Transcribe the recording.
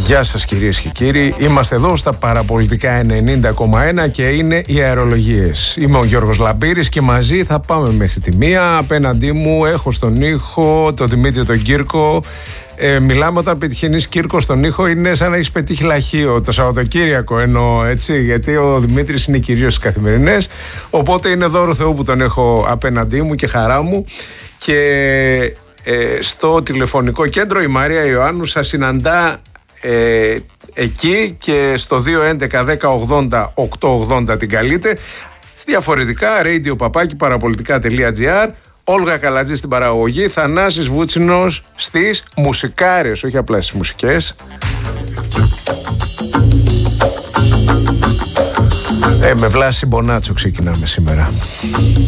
Γεια σας κυρίες και κύριοι, είμαστε εδώ στα Παραπολιτικά 90,1 και είναι οι αερολογίες. Είμαι ο Γιώργος Λαμπύρης και μαζί θα πάμε μέχρι τη 1. Απέναντί μου έχω στον ήχο τον Δημήτρη τον Κύρκο. Μιλάμε όταν πετυχαίνεις Κύρκο στον ήχο, είναι σαν να έχεις πετύχει λαχείο το Σαββατοκύριακο, εννοώ έτσι, γιατί ο Δημήτρης είναι κυρίως στις καθημερινές. Οπότε είναι δώρο Θεού που τον έχω απέναντί μου και χαρά μου. Και στο τηλεφωνικό κέντρο η Μαρία Ιωάννου σας συναντά εκεί και στο 211-1080-880 την καλείτε. Διαφορετικά radio-papaki-parapolitica.gr. Όλγα Καλατζή στην παραγωγή, Θανάσης Βούτσινος στις μουσικάρες, όχι απλά στις μουσικές. Με Βλάση Μπονάτσο ξεκινάμε σήμερα.